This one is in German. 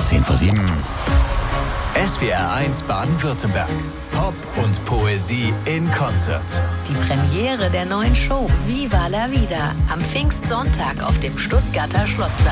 10 vor 7. SWR 1 Baden-Württemberg. Pop und Poesie in Konzert. Die Premiere der neuen Show Viva la Vida am Pfingstsonntag auf dem Stuttgarter Schlossplatz.